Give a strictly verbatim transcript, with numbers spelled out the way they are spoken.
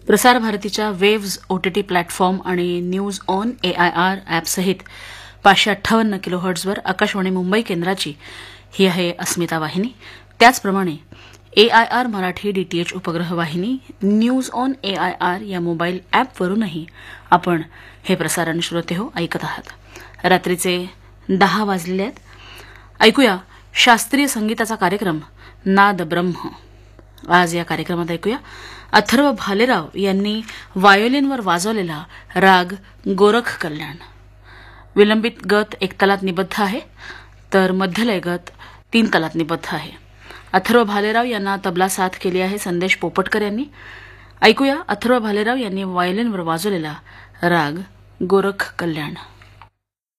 प्रसार भारतीच्या waves OTT platform आणि न्यूज ऑन एआयआर ॲपसहित पाचशे अठ्ठावन्न किलोहर्ट्झवर आकाशवाणी मुंबई केंद्राची ही आहे अस्मिता वाहिनी. त्याचप्रमाणे एआयआर मराठी डीटीएच उपग्रह वाहिनी, न्यूज ऑन एआयआर या मोबाईल ॲपवरूनही आपण हे प्रसारण श्रोते हो ऐकत आहात. रात्रीचे दहा वाजलेले आहेत. ऐकूया शास्त्रीय संगीताचा कार्यक्रम नाद ब्रह्म. आज या कार्यक्रमात ऐकूया अथर्व भालेराव यांनी व्हायोलिनवर वाजवलेला राग गोरख कल्याण. विलंबित गत एक तालात निबद्ध आहे, तर मध्यलय गत तीन तालात निबद्ध आहे. अथर्व भालेराव यांना तबला साथ केली आहे संदेश पोपटकर यांनी. ऐकूया अथर्व भालेराव यांनी व्हायोलिनवर वाजवलेला राग गोरख कल्याण.